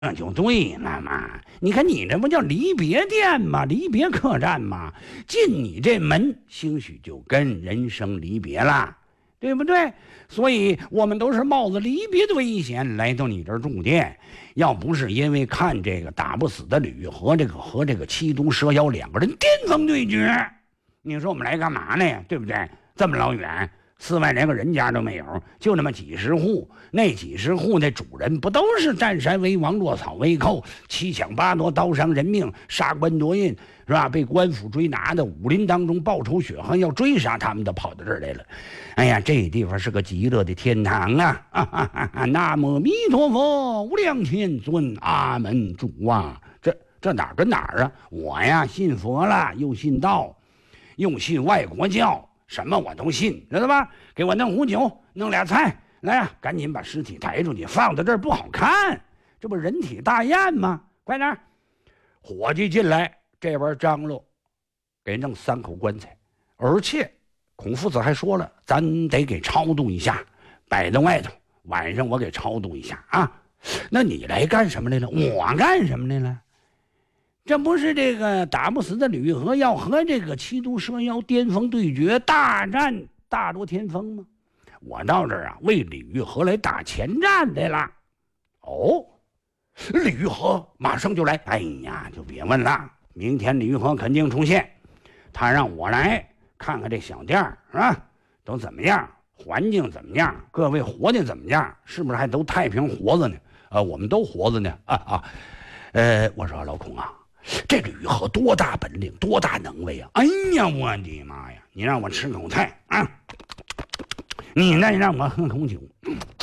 那就对了嘛！你看你这不叫离别店吗？离别客栈吗？进你这门，兴许就跟人生离别了，对不对？所以我们都是冒着离别的危险来到你这儿住店。要不是因为看这个打不死的吕和这个七毒蛇妖两个人巅峰对决，你说我们来干嘛呢？对不对？这么老远，4万连个人家都没有，就那么几十户，那几十户那主人不都是占山为王，落草为寇，七抢八夺，刀伤人命，杀官夺印，是吧？被官府追拿的，武林当中报仇雪恨，要追杀他们的跑到这儿来了。哎呀，这地方是个极乐的天堂啊！南无弥陀佛，无量天尊，阿门主啊！这哪儿跟哪儿啊？我呀信佛了，又信道，又信外国教，什么我都信，知道吧？给我弄壶酒，弄俩菜，来呀，赶紧把尸体抬出去，放在这儿不好看，这不人体大宴吗？快点！伙计进来，这边张罗，给弄3口棺材，而且孔夫子还说了，咱得给超度一下，摆在外头，晚上我给超度一下啊。那你来干什么来了？我干什么来了？这不是这个打不死的吕和要和这个七毒蛇妖巅峰对决，大战大罗天峰吗？我到这儿啊，为吕和来打前站来了。哦，吕和马上就来。哎呀，就别问了，明天吕和肯定出现。他让我来看看这小店是吧？都怎么样？环境怎么样？各位活的怎么样？是不是还都太平活着呢？我们都活着呢。我说老孔啊，这吕和多大本领，多大能耐啊！哎呀，我的妈呀！你让我吃口菜啊，你再让我喝口酒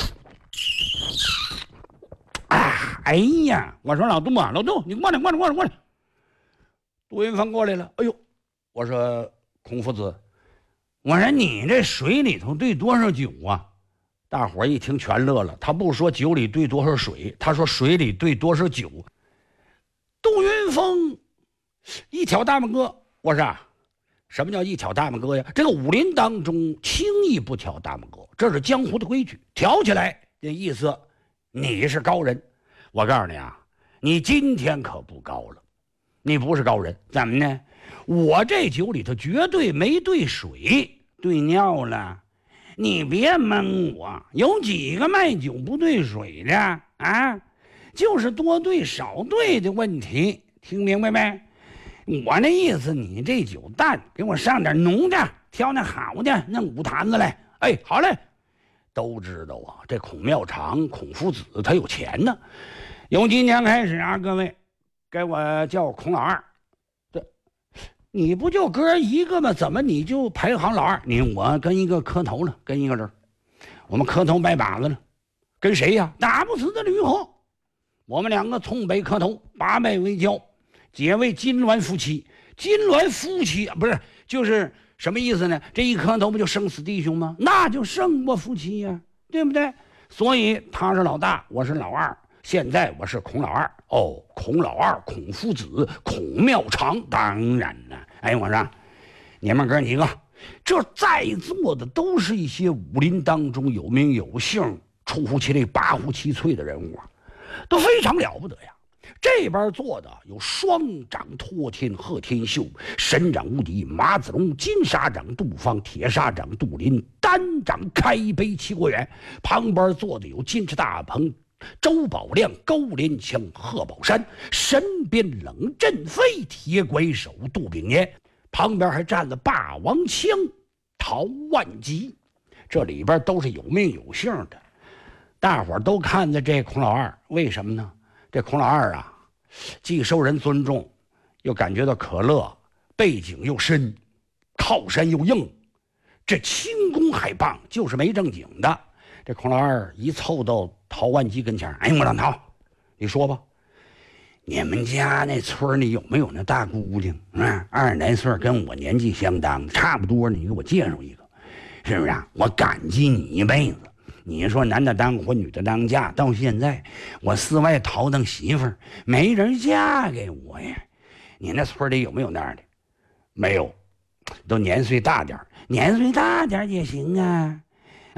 啊！哎呀，我说老杜啊，老杜，你过来！杜云峰过来了。哎呦，我说孔夫子，我说你这水里头兑多少酒啊？大伙一听全乐了。他不说酒里兑多少水，他说水里兑多少酒。杜云峰一挑大拇哥，我说什么叫一挑大拇哥呀？这个武林当中轻易不挑大拇哥，这是江湖的规矩。挑起来这意思你是高人。我告诉你啊，你今天可不高了，你不是高人。怎么呢？我这酒里头绝对没兑水，兑尿了。你别蒙我，有几个卖酒不兑水的啊？就是多兑少兑的问题，听明白没？我那意思，你这酒淡，给我上点浓的，挑那好的，弄5坛子来。哎，好嘞。都知道啊，这孔庙长、孔夫子他有钱呢。由今天开始啊，各位，给我叫孔老二。这你不就哥一个吗？怎么你就排行老二？我跟一个磕头了，跟一个人，我们磕头拜把子了。跟谁呀？打不死的吕和。我们2个从北磕头，8拜为交，结为金銮夫妻。金銮夫妻不是就是什么意思呢？这一磕头不就生死弟兄吗？那就胜过夫妻呀，对不对？所以他是老大，我是老二。现在我是孔老二。哦，孔老二，孔夫子，孔庙长，当然了。哎，我说你们哥几个，这在座的都是一些武林当中有名有姓、出乎其类拔乎其萃的人物啊，都非常了不得呀。这边坐的有双掌托天贺天秀，神掌无敌马子龙，金沙掌杜芳，铁砂掌杜林，单掌开杯齐国远。旁边坐的有金翅大鹏周宝亮，高连枪贺宝山，神鞭冷震飞铁拐手杜炳年。旁边还站了霸王枪陶万吉。这里边都是有名有姓的，大伙都看着这孔老二。为什么呢？这孔老二啊，既受人尊重，又感觉到可乐，背景又深，靠山又硬，这轻功还棒，就是没正经的。这孔老二一凑到陶万吉跟前，哎，我老陶，你说吧，你们家那村里有没有那大姑娘啊？20来岁，跟我年纪相当，差不多，你给我介绍一个，是不是啊？我感激你一辈子。你说男的当婚，女的当嫁，到现在我4外淘当媳妇儿，没人嫁给我呀。你那村里有没有那样的？没有，都年岁大点，年岁大点也行啊。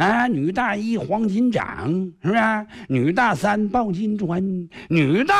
啊，女大一黄金掌，是不是？女大三抱金砖，女大